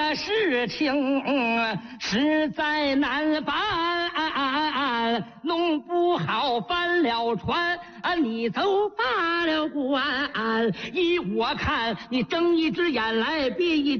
事情实在难办，弄不好翻了船，你走罢了关。依我看，你睁一只眼来闭一